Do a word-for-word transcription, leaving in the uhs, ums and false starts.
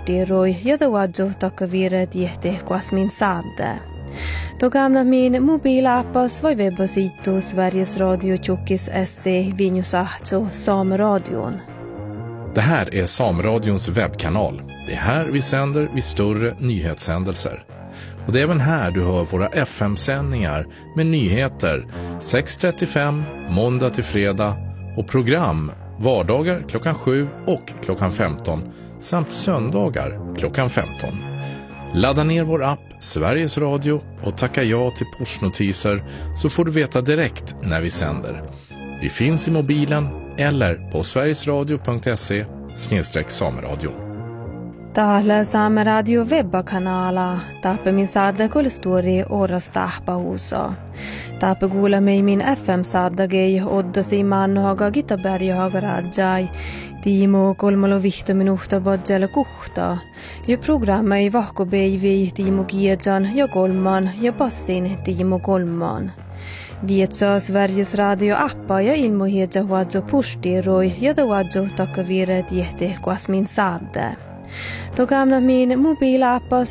pustiroi ja tuadjo takavire tiehte quasmin sadde. Togamna min mobilappas voi webbasitu Sveriges Radio Tjockis S C Vinjusahto Sameradion. Det här är Sameradions webbkanal. Det är här vi sänder vid större nyhetshändelser. Och det är även här du hör våra F M-sändningar med nyheter sex trettiofem måndag till fredag och program vardagar klockan sju och klockan femton samt söndagar klockan femton. Ladda ner vår app Sveriges Radio och tacka ja till pushnotiser så får du veta direkt när vi sänder. Vi finns i mobilen eller på sverigesradio punkt se snedstreck sameradio. Täällä Saameradio webbakanala taappe min saada kulstori oras tahpahuusa. Taappe kuulemme min F M-saadagei oddasi mannohaga Gitaberjahaga rajai. Tiimo kolmalo vihto minuhta badjale kuhta. Ja programma ei vahkobeivi Tiimo Kiedjan ja kolman ja passin Tiimo kolman. Vietsa Sveriges Radio appa ja ilmohiedja huadjo pustiroi ja tuadjo takavire tiehte quasmin saadde. Togamna min mobilappas